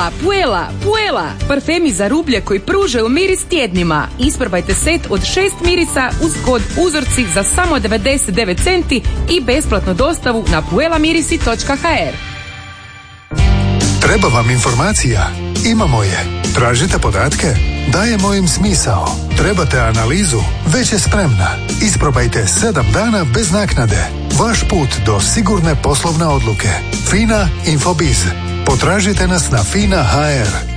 Puela, parfemi za rublje koji pružaju miris tjednima. Isprobajte set od 6 mirisa uz kod uzorci za samo 99 centi i besplatnu dostavu na puelamirisi.hr. Treba vam informacija? Imamo je. Tražite podatke? Dajemo im smisao. Trebate analizu? Već je spremna. Isprobajte 7 dana bez naknade. Vaš put do sigurne poslovne odluke. FINA Infobiz. Potražite nas na FINA.hr.